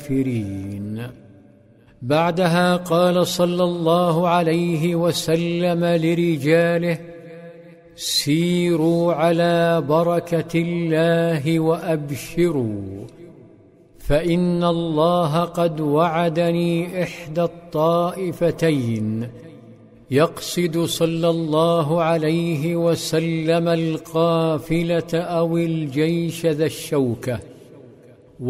الكافرين. بعدها قال صلى الله عليه وسلم لرجاله: سيروا على بركة الله وأبشروا، فإن الله قد وعدني إحدى الطائفتين، يقصد صلى الله عليه وسلم القافلة أو الجيش ذا الشوكة.